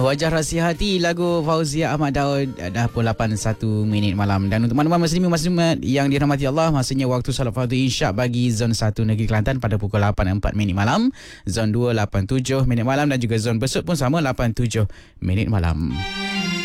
Wajah Rahsia Hati, lagu Fauzia Ahmad Daud, dah pukul 8:01 malam. Dan untuk maklumat muslimin yang dirahmati Allah, maksudnya waktu salat fardu isyak bagi zon 1 Negeri Kelantan pada pukul 8:04 malam, zon 2 8:07 malam, dan juga zon Besut pun sama 8:07 malam.